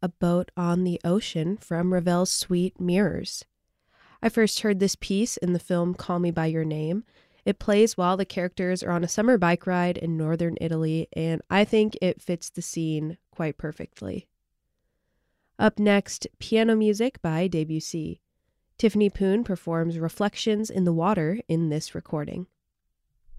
A Boat on the Ocean from Ravel's suite Mirrors. I first heard this piece in the film Call Me By Your Name. It plays while the characters are on a summer bike ride in northern Italy, and I think it fits the scene quite perfectly. Up next, piano music by Debussy. Tiffany Poon performs Reflections in the Water in this recording.